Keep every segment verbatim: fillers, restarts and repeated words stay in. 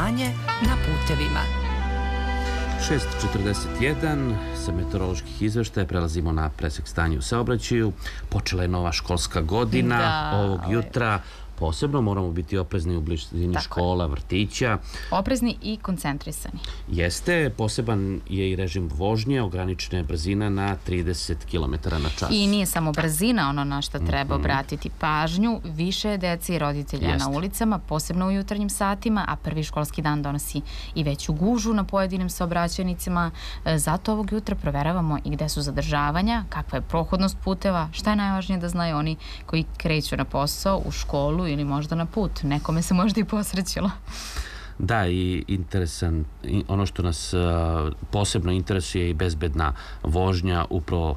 stanje na putevima. šest četrdeset jedan, sa meteoroloških izveštaja prelazimo na presek stanja u saobraćaju. Počela je nova školska godina Da, ovog jutra. Posebno moramo biti oprezni u blizini škola, vrtića. Oprezni i koncentrisani. Jeste, poseban je i režim vožnje, ograničena je brzina na trideset kilometara na čas. I nije samo brzina ono na što treba obratiti pažnju, više je dece i roditelja na ulicama, posebno u jutarnjim satima, a prvi školski dan donosi i veću gužu na pojedinim saobraćajnicama. Zato ovog jutra proveravamo i gde su zadržavanja, kakva je prohodnost puteva, šta je najvažnije da znaju oni koji kreću na posao, u školu ili možda na put. Nekome se možda i posrećilo. Da, i interesant, ono što nas posebno interesuje i bezbedna vožnja upravo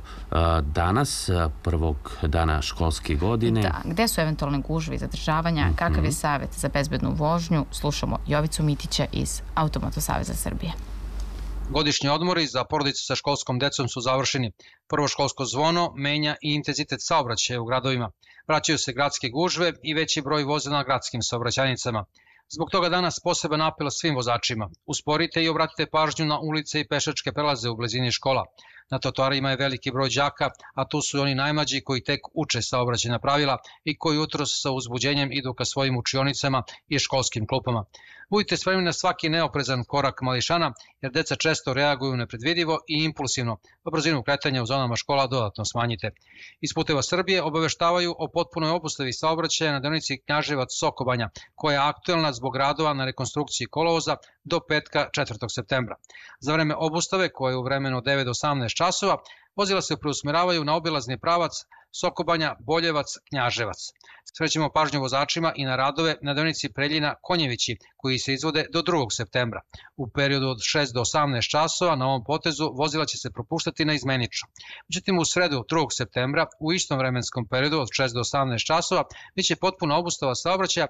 danas, prvog dana školske godine. Da, gde su eventualne gužve i zadržavanja, kakav je savjet za bezbednu vožnju, slušamo Jovicu Mitića iz Automoto saveza Srbije. Godišnji odmori za porodice sa školskom decom su završeni. Prvo školsko zvono menja i intenzitet saobraćaja u gradovima. Vraćaju se gradske gužve i veći broj vozila na gradskim saobraćajnicama. Zbog toga danas poseban apel svim vozačima. Usporite i obratite pažnju na ulice i pešačke prelaze u blizini škola. Na trotoarima je veliki broj đaka, a tu su i oni najmlađi koji tek uče saobraćajna pravila i koji jutros sa uzbuđenjem idu ka svojim učionicama i školskim klupama. Budite spremni na svaki neoprezan korak mališana, jer deca često reaguju nepredvidivo i impulsivno, pa brzinu kretanja u zonama škola dodatno smanjite. Iz Puteva Srbije obaveštavaju o potpunoj obustavi saobraćaja na deonici Knjaževac-Soko Banja, koja je aktuelna zbog radova na rekonstrukciji kolovoza do petka četvrtog septembra. Za vreme obustave, koje je u vremenu od devet do osamnaest časova, vozila se preusmeravaju na obilazni pravac Soko Banja, Boljevac, Knjaževac. Skrećemo pažnju vozačima i na radove na deonici Preljina-Konjevići, koji se izvode do drugog septembra. U periodu od šest do osamnaest časova na ovom potezu vozila će se propuštati na izmenično. Međutim, u sredu drugog septembra, u istom vremenskom periodu od šest do osamnaest časova, biće potpuna obustava saobraćaja